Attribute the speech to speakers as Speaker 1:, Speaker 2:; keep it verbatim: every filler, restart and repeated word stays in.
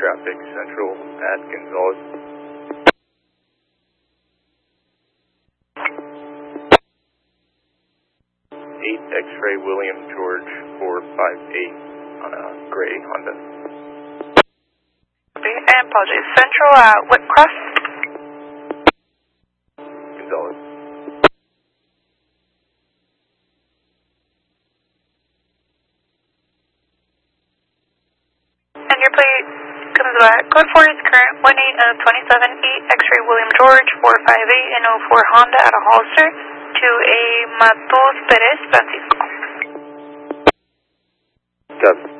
Speaker 1: traffic central at Gonzales. eight X-ray William George four five eight on a gray Honda.
Speaker 2: And apologies. Central at what cross?
Speaker 1: Gonzales.
Speaker 2: And your plate comes back. Code four is current one eight of twenty-seven eight X-ray William George four five eight and oh four Honda at a Hollister to a Matos Perez Francisco.
Speaker 1: Seven.